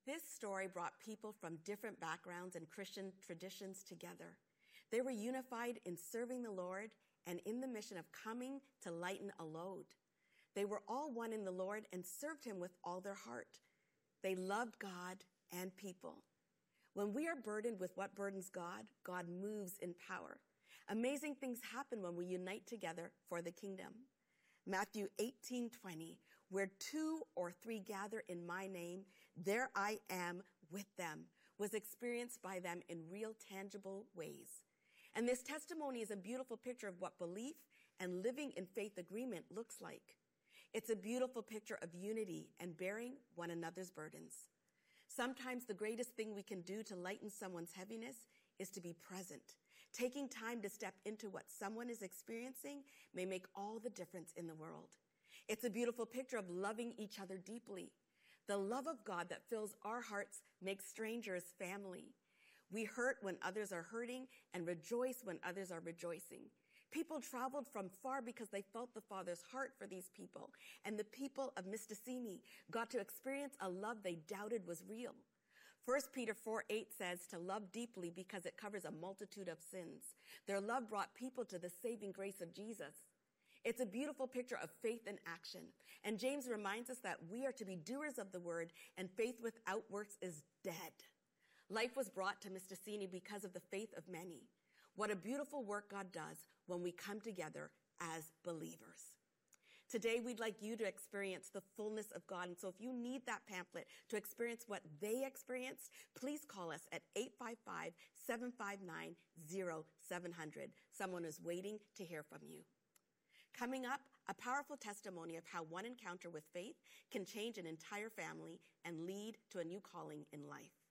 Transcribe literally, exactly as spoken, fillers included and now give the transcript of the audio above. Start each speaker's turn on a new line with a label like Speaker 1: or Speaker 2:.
Speaker 1: This story brought people from different backgrounds and Christian traditions together. They were unified in serving the Lord and in the mission of coming to lighten a load. They were all one in the Lord and served him with all their heart. They loved God and people. When we are burdened with what burdens God, God moves in power. Amazing things happen when we unite together for the kingdom. Matthew eighteen twenty, where two or three gather in my name, there I am with them, was experienced by them in real tangible ways. And this testimony is a beautiful picture of what belief and living in faith agreement looks like. It's a beautiful picture of unity and bearing one another's burdens. Sometimes the greatest thing we can do to lighten someone's heaviness is to be present. Taking time to step into what someone is experiencing may make all the difference in the world. It's a beautiful picture of loving each other deeply. The love of God that fills our hearts makes strangers family. We hurt when others are hurting and rejoice when others are rejoicing. People traveled from far because they felt the Father's heart for these people. And the people of Mistassini got to experience a love they doubted was real. First Peter four eight says to love deeply because it covers a multitude of sins. Their love brought people to the saving grace of Jesus. It's a beautiful picture of faith in action. And James reminds us that we are to be doers of the word, and faith without works is dead. Life was brought to Mistassini because of the faith of many. What a beautiful work God does when we come together as believers. Today, we'd like you to experience the fullness of God. And so if you need that pamphlet to experience what they experienced, please call us at eight five five, seven five nine, zero seven zero zero. Someone is waiting to hear from you. Coming up, a powerful testimony of how one encounter with faith can change an entire family and lead to a new calling in life.